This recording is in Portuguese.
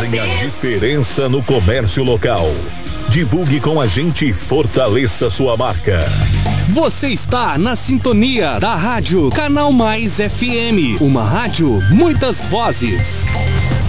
fazem a diferença no comércio local. Divulgue com a gente e fortaleça sua marca. Você está na sintonia da rádio Canal Mais FM, uma rádio muitas vozes.